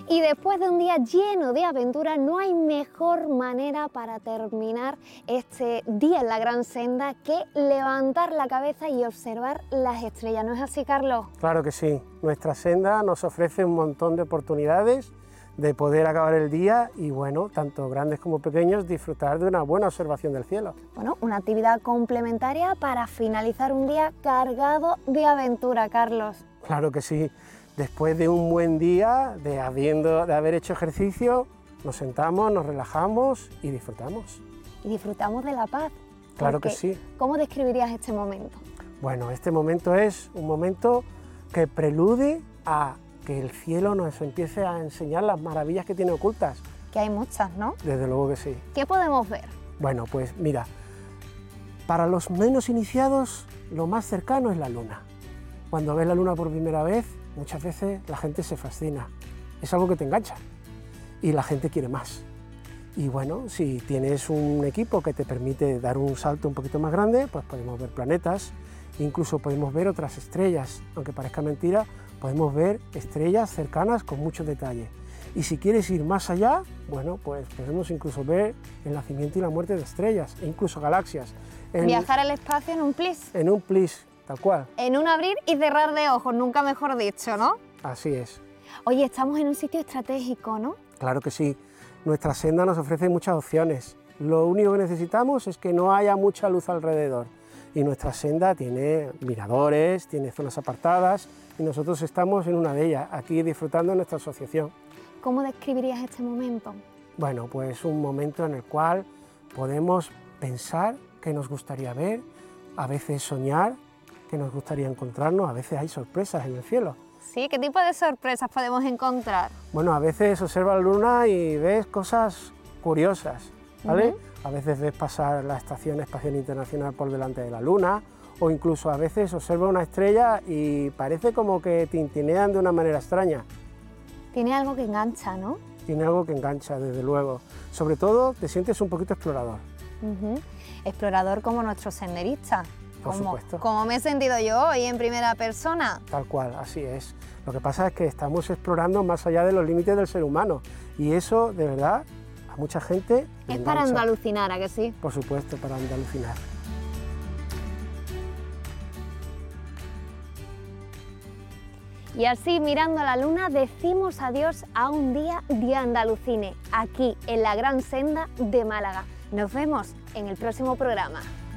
Y después de un día lleno de aventura, no hay mejor manera para terminar este día en la Gran Senda que levantar la cabeza y observar las estrellas. ¿No es así, Carlos? Claro que sí. Nuestra senda nos ofrece un montón de oportunidades de poder acabar el día y, bueno, tanto grandes como pequeños, disfrutar de una buena observación del cielo. Bueno, una actividad complementaria para finalizar un día cargado de aventura, Carlos. Claro que sí. Después de un buen día, de haber hecho ejercicio, nos sentamos, nos relajamos y disfrutamos. Y disfrutamos de la paz. Claro que sí. ¿Cómo describirías este momento? Bueno, este momento es un momento que prelude a que el cielo nos empiece a enseñar las maravillas que tiene ocultas. Que hay muchas, ¿no? Desde luego que sí. ¿Qué podemos ver? Bueno, pues mira, para los menos iniciados, lo más cercano es la luna. Cuando ves la luna por primera vez, muchas veces la gente se fascina. Es algo que te engancha y la gente quiere más. Y bueno, si tienes un equipo que te permite dar un salto un poquito más grande, pues podemos ver planetas, incluso podemos ver otras estrellas. Aunque parezca mentira, podemos ver estrellas cercanas con mucho detalle. Y si quieres ir más allá, bueno, pues podemos incluso ver el nacimiento y la muerte de estrellas, e incluso galaxias. Viajar al espacio en un plis. En un plis, tal cual. En un abrir y cerrar de ojos, nunca mejor dicho, ¿no? Así es. Oye, estamos en un sitio estratégico, ¿no? Claro que sí. Nuestra senda nos ofrece muchas opciones. Lo único que necesitamos es que no haya mucha luz alrededor. Y nuestra senda tiene miradores, tiene zonas apartadas y nosotros estamos en una de ellas, aquí disfrutando de nuestra asociación. ¿Cómo describirías este momento? Bueno, pues un momento en el cual podemos pensar qué nos gustaría ver, a veces soñar qué nos gustaría encontrarnos, a veces hay sorpresas en el cielo. Sí, ¿qué tipo de sorpresas podemos encontrar? Bueno, a veces observas la luna y ves cosas curiosas, ¿vale? A veces ves pasar la Estación Espacial Internacional por delante de la luna, o incluso a veces observas una estrella y parece como que tintinean de una manera extraña. Tiene algo que engancha, ¿no? Tiene algo que engancha, desde luego. Sobre todo, te sientes un poquito explorador. Explorador como nuestro senderista. Por supuesto. Como me he sentido yo hoy en primera persona. Tal cual, así es. Lo que pasa es que estamos explorando más allá de los límites del ser humano y eso, de verdad, a mucha gente le Es para engancha. andalucinar, ¿a que sí? Por supuesto, para andalucinar. Y así, mirando a la luna, decimos adiós a un día de Andalucine, aquí en la Gran Senda de Málaga. Nos vemos en el próximo programa.